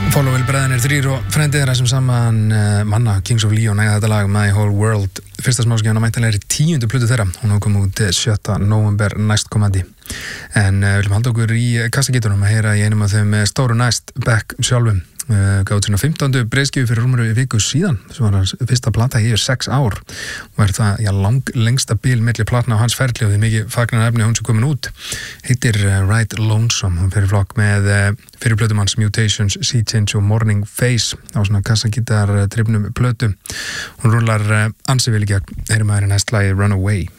Followell bræðinir þrír og frendið þeirra sem saman manna Kings of Leon eiga þetta lag My Whole World. Fyrsta smáskíðan á mæntanlega 10. plötu þeirra. Hún kom út 7. nóvember næstkomandi. En við viljum halda okkur í kassagítunum að heyra í einum af þeim stóru næst Beck sjálfum. Gáði sína 15. breiðskífu fyrir rúmur viku síðan sem var hans fyrsta plata í 6 ár og það lengsta bil milli platna á hans ferli og því mikið fagnaðarefni hún sem komin út heitir Right Lonesome. Hún fyrir flokk með fyrir plötum hans Mutations, Sea Change og Morning Face á svona kassagítar trifnum plötu. Hún rúlar ansi vel í gegn. Heyrum aðeins næst lagi Runaway.